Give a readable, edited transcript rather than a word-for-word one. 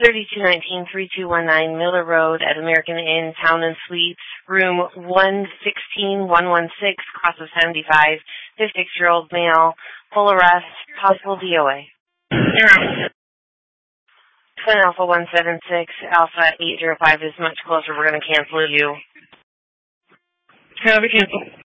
3219-3219 Miller Road at American Inn, Town and Suites, room 116-116, cross of 75, 56-year-old male, full arrest, possible DOA. Twin Alpha 176, Alpha 805 is much closer. We're going to cancel you. Copy, cancel.